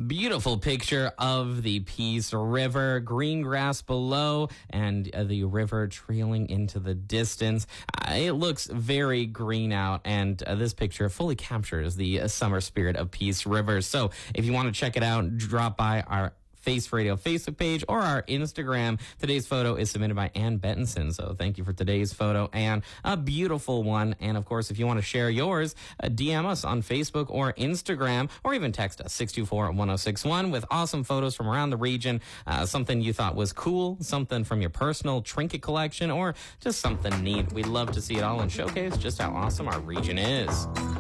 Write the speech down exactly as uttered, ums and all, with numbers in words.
Beautiful picture of the Peace River, green grass below, and uh, the river trailing into the distance. Uh, it looks very green out, and uh, this picture fully captures the uh, summer spirit of Peace River. So if you want to check it out, drop by our Face Radio Facebook page or our Instagram. Today's photo is submitted by Ann Bettinson. So thank you for today's photo, Ann. A beautiful one. And of course, if you want to share yours, uh, D M us on Facebook or Instagram, or even text us six two four, one oh six one with awesome photos from around the region. Uh, something you thought was cool, something from your personal trinket collection, or just something neat. We'd love to see it all and showcase just how awesome our region is.